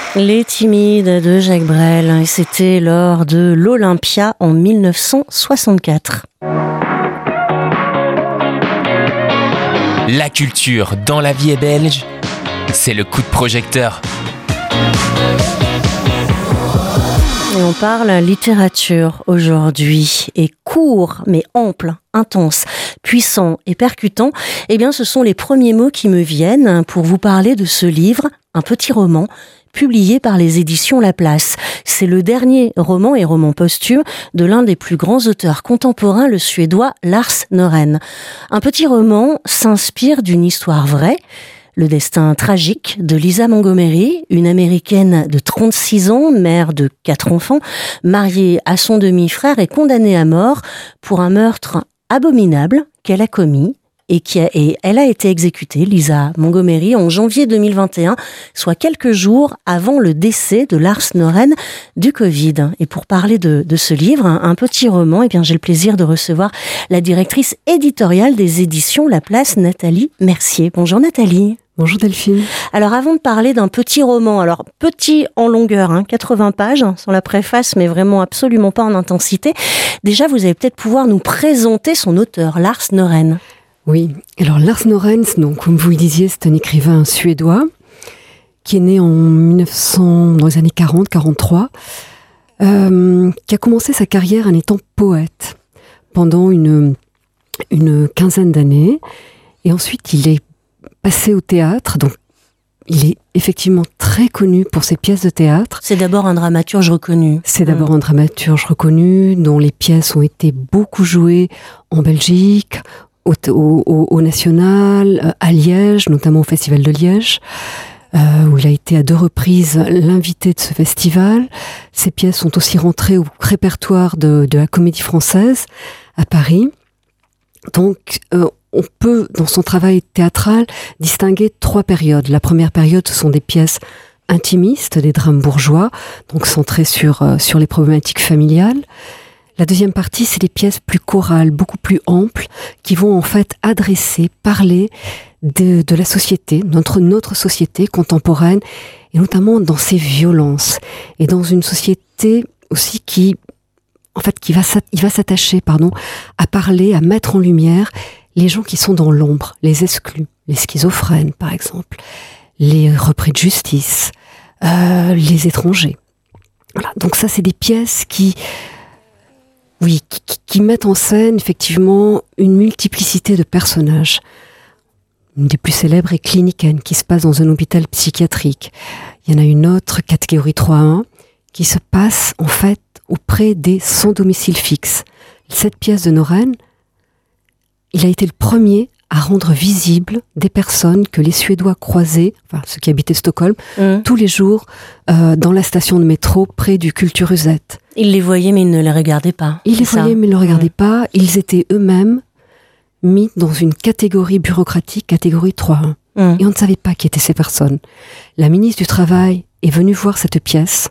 Les Timides de Jacques Brel, et c'était lors de l'Olympia en 1964. La culture dans la vie est belge, c'est le coup de projecteur. Et on parle littérature aujourd'hui, et court mais ample, intense, puissant et percutant. Eh bien, ce sont les premiers mots qui me viennent pour vous parler de ce livre, un petit roman, publié par les éditions Laplace. C'est le dernier roman et roman posthume de l'un des plus grands auteurs contemporains, le Suédois Lars Norén. Un petit roman s'inspire d'une histoire vraie, le destin tragique de Lisa Montgomery, une Américaine de 36 ans, mère de 4 enfants, mariée à son demi-frère et condamnée à mort pour un meurtre abominable qu'elle a commis. Et elle a été exécutée, Lisa Montgomery, en janvier 2021, soit quelques jours avant le décès de Lars Norén du Covid. Et pour parler de ce livre, un petit roman, eh bien, j'ai le plaisir de recevoir la directrice éditoriale des éditions Laplace, Nathalie Mercier. Bonjour Nathalie. Bonjour Delphine. Alors avant de parler d'un petit roman, alors petit en longueur, 80 pages, sans la préface, mais vraiment absolument pas en intensité, déjà vous allez peut-être pouvoir nous présenter son auteur, Lars Norén. Oui, alors Lars Norén, donc, comme vous le disiez, c'est un écrivain suédois qui est né dans les années 40-43, qui a commencé sa carrière en étant poète pendant une quinzaine d'années. Et ensuite, il est passé au théâtre, donc il est effectivement très connu pour ses pièces de théâtre. C'est d'abord un dramaturge reconnu. C'est d'abord un dramaturge reconnu, dont les pièces ont été beaucoup jouées en Belgique, au National, à Liège, notamment au Festival de Liège, où il a été à 2 reprises l'invité de ce festival. Ses pièces sont aussi rentrées au répertoire de la Comédie Française à Paris. Donc, on peut, dans son travail théâtral, distinguer 3 périodes. La première période, ce sont des pièces intimistes, des drames bourgeois, donc centrés sur les problématiques familiales. La deuxième partie, c'est des pièces plus chorales, beaucoup plus amples, qui vont en fait parler de la société, notre société contemporaine, et notamment dans ses violences, et dans une société aussi qui va s'attacher, à parler, à mettre en lumière les gens qui sont dans l'ombre, les exclus, les schizophrènes par exemple, les repris de justice, les étrangers. Voilà. Donc ça, c'est des pièces qui mettent en scène effectivement une multiplicité de personnages. Une des plus célèbres est Kliniken, qui se passe dans un hôpital psychiatrique. Il y en a une autre, catégorie 3-1, qui se passe en fait auprès des sans domicile fixe. Cette pièce de Norén, il a été le premier à rendre visible des personnes que les Suédois croisaient, enfin ceux qui habitaient Stockholm, tous les jours dans la station de métro près du Kulturhuset. Ils les voyaient mais ils ne les regardaient pas. Ils les voyaient mais ils ne les regardaient pas. Ils étaient eux-mêmes mis dans une catégorie bureaucratique, catégorie 3-1. Et on ne savait pas qui étaient ces personnes. La ministre du Travail est venue voir cette pièce.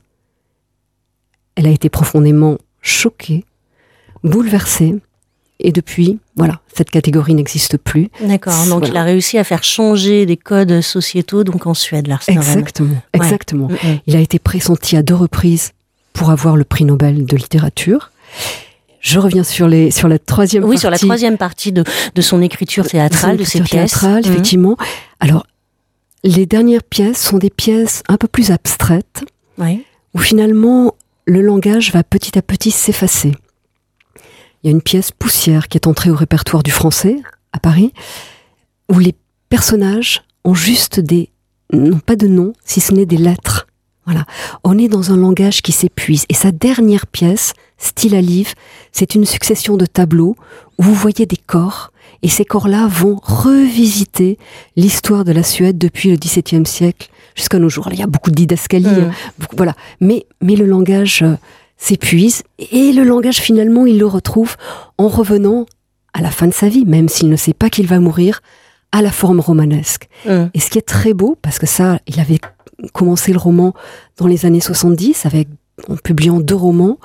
Elle a été profondément choquée, bouleversée. Et depuis, voilà, cette catégorie n'existe plus. D'accord, donc voilà. Il a réussi à faire changer des codes sociétaux, donc en Suède, Lars Norén. Exactement. Ouais. Il a été pressenti à 2 reprises pour avoir le prix Nobel de littérature. Je reviens sur la troisième partie. Oui, sur la troisième partie de son écriture théâtrale, de ses pièces. Effectivement. Alors, les dernières pièces sont des pièces un peu plus abstraites, où finalement, le langage va petit à petit s'effacer. Il y a une pièce Poussière qui est entrée au répertoire du Français, à Paris, où les personnages ont juste non pas de noms, si ce n'est des lettres. Voilà. On est dans un langage qui s'épuise. Et sa dernière pièce, Style à livre, c'est une succession de tableaux où vous voyez des corps, et ces corps-là vont revisiter l'histoire de la Suède depuis le XVIIe siècle jusqu'à nos jours. Alors, il y a beaucoup de didascalies, voilà. Mais le langage s'épuise, et le langage finalement il le retrouve en revenant à la fin de sa vie, même s'il ne sait pas qu'il va mourir, à la forme romanesque. Et ce qui est très beau, parce que ça, il avait commencé le roman dans les années 70 en publiant 2 romans,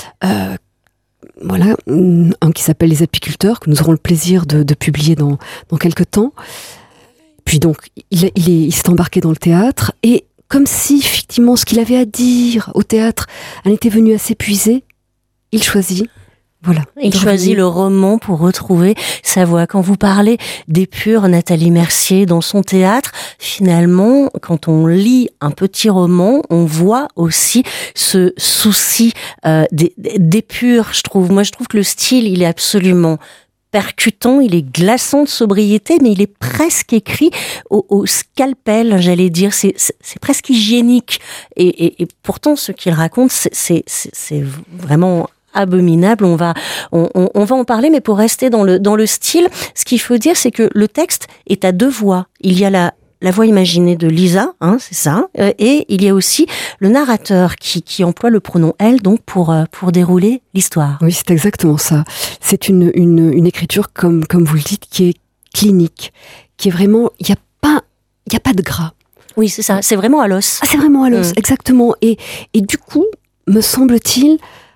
voilà, un qui s'appelle Les Apiculteurs, que nous aurons le plaisir de publier dans quelques temps. Puis donc il s'est embarqué dans le théâtre, et comme si effectivement ce qu'il avait à dire au théâtre en était venu à s'épuiser, il choisit. Voilà. Il choisit le roman pour retrouver sa voix. Quand vous parlez d'épure, Nathalie Mercier, dans son théâtre, finalement, quand on lit un petit roman, on voit aussi ce souci d'épure, je trouve. Moi, je trouve que le style, il est absolument percutant, il est glaçant de sobriété, mais il est presque écrit au scalpel, j'allais dire. C'est presque hygiénique. Et pourtant, ce qu'il raconte, c'est vraiment abominable. On va en parler, mais pour rester dans le style, ce qu'il faut dire, c'est que le texte est à deux voix. Il y a la voix imaginée de Lisa, c'est ça, et il y a aussi le narrateur qui emploie le pronom elle, donc pour dérouler l'histoire. Oui, c'est exactement ça. C'est une écriture, comme vous le dites, qui est clinique, qui est vraiment, il y a pas de gras. Oui, c'est ça. C'est vraiment à l'os. Ah, c'est vraiment à l'os, exactement. Et du coup, me semble-t-il,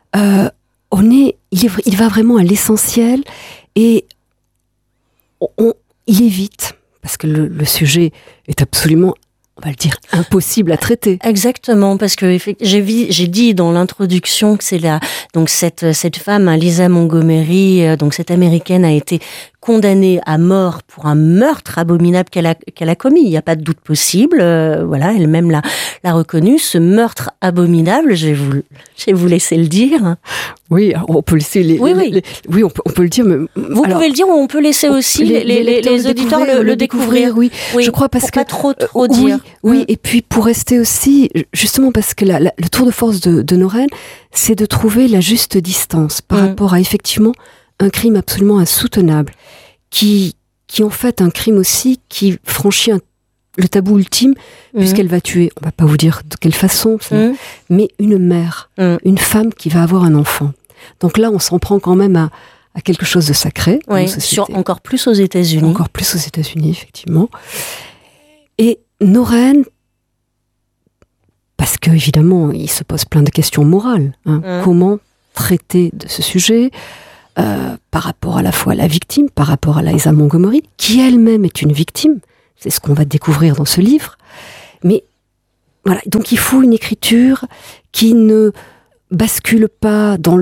il va vraiment à l'essentiel et il évite, parce que le sujet est absolument, on va le dire, impossible à traiter. Exactement, parce que j'ai dit dans l'introduction que c'est donc cette femme, Lisa Montgomery, donc cette américaine, a été condamnée à mort pour un meurtre abominable qu'elle a commis. Il n'y a pas de doute possible. Voilà, elle-même l'a reconnu. Ce meurtre abominable, je vais vous laisser le dire. Oui, on peut laisser on peut le dire. Mais, vous pouvez le dire, ou on peut laisser aussi les auditeurs le découvrir. Oui, je crois, parce que pas trop dire. Oui, et puis pour rester aussi, justement parce que le tour de force de Noren, c'est de trouver la juste distance par rapport à effectivement un crime absolument insoutenable, qui en fait un crime aussi qui franchit le tabou ultime, puisqu'elle va tuer, on va pas vous dire de quelle façon, mais une mère, une femme qui va avoir un enfant. Donc là, on s'en prend quand même à quelque chose de sacré. Oui, encore plus aux États-Unis. Encore plus aux États-Unis, effectivement. Et Noren, parce que évidemment, il se pose plein de questions morales. Comment traiter de ce sujet par rapport à la fois à la victime, par rapport à Lisa Montgomery, qui elle-même est une victime. C'est ce qu'on va découvrir dans ce livre. Mais voilà, donc il faut une écriture qui ne bascule pas dans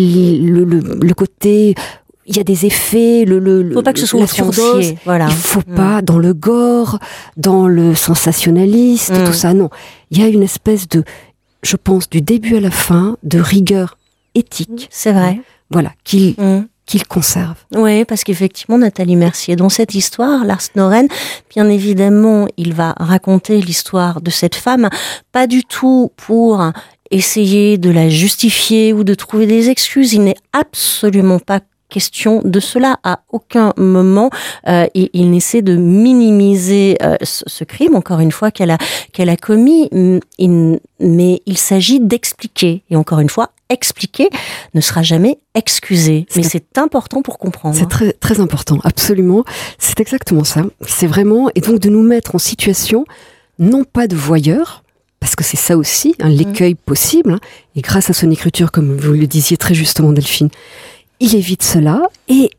le côté. Il y a des effets, faut pas que ce soit outrancier, voilà. Il faut pas dans le gore, dans le sensationnaliste, tout ça. Non, il y a une espèce de, je pense, du début à la fin, de rigueur éthique. C'est vrai. Voilà, qu'il conserve. Oui, parce qu'effectivement, Nathalie Mercier, dans cette histoire, Lars Noren, bien évidemment, il va raconter l'histoire de cette femme, pas du tout pour essayer de la justifier ou de trouver des excuses. Il n'est absolument pas question de cela. À aucun moment, il n'essaie de minimiser ce crime, encore une fois, qu'elle a commis, mais il s'agit d'expliquer. Et encore une fois, expliquer ne sera jamais excusé. Mais c'est important pour comprendre. C'est très, très important, absolument. C'est exactement ça. C'est vraiment, et donc de nous mettre en situation, non pas de voyeur, parce que c'est ça aussi, l'écueil possible, et grâce à son écriture, comme vous le disiez très justement, Delphine, il évite cela, et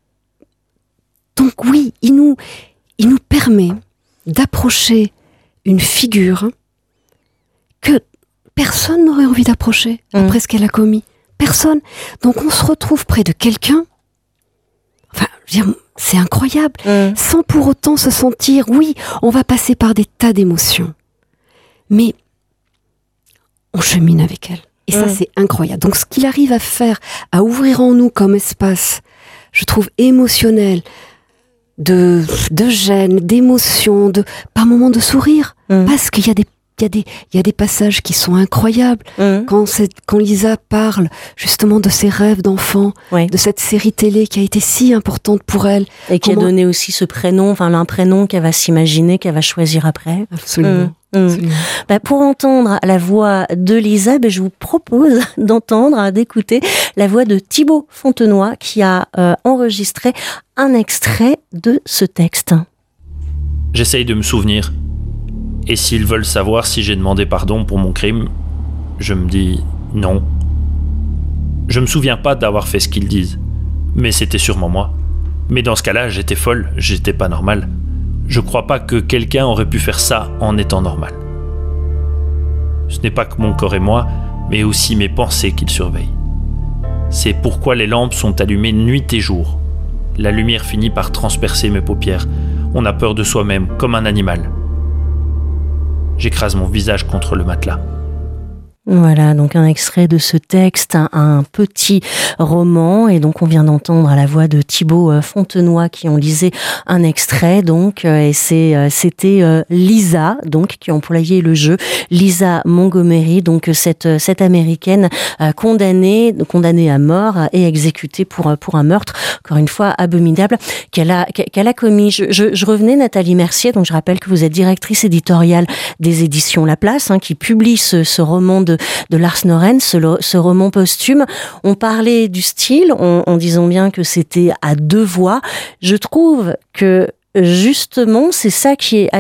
donc oui, il nous permet d'approcher une figure que personne n'aurait envie d'approcher après ce qu'elle a commis. Personne. Donc on se retrouve près de quelqu'un, enfin, je veux dire, c'est incroyable, sans pour autant se sentir, oui, on va passer par des tas d'émotions, mais on chemine avec elle. Et ça, c'est incroyable. Donc, ce qu'il arrive à faire, à ouvrir en nous comme espace, je trouve émotionnel, de gêne, d'émotion, par moments de sourire, parce qu'il y a des passages qui sont incroyables. Quand Lisa parle justement de ses rêves d'enfant, de cette série télé qui a été si importante pour elle. Et qui a donné aussi ce prénom, enfin un prénom qu'elle va s'imaginer, qu'elle va choisir après. Absolument. Pour entendre la voix de Lisa, je vous propose d'écouter la voix de Thibaut Fontenoy qui a enregistré un extrait de ce texte. J'essaye de me souvenir. Et s'ils veulent savoir si j'ai demandé pardon pour mon crime, je me dis non. Je me souviens pas d'avoir fait ce qu'ils disent, mais c'était sûrement moi. Mais dans ce cas-là, j'étais folle, j'étais pas normale. Je crois pas que quelqu'un aurait pu faire ça en étant normal. Ce n'est pas que mon corps et moi, mais aussi mes pensées qu'il surveille. C'est pourquoi les lampes sont allumées nuit et jour. La lumière finit par transpercer mes paupières. On a peur de soi-même, comme un animal. J'écrase mon visage contre le matelas. Voilà, donc un extrait de ce texte, un petit roman, et donc on vient d'entendre à la voix de Thibaut Fontenoy qui en lisait un extrait, donc, et c'était Lisa, donc, qui employait le jeu, Lisa Montgomery, donc cette américaine condamnée à mort et exécutée pour un meurtre, encore une fois abominable, qu'elle a commis. Je revenais, Nathalie Mercier, donc je rappelle que vous êtes directrice éditoriale des éditions La Place, qui publie ce roman de Lars Noren, ce roman posthume. On parlait du style en disant bien que c'était à deux voix. Je trouve que justement, c'est ça qui est